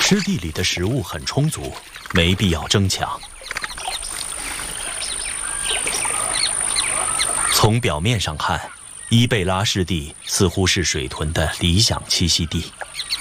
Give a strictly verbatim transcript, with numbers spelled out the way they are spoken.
湿地里的食物很充足，没必要争抢。从表面上看，伊贝拉湿地似乎是水豚的理想栖息地。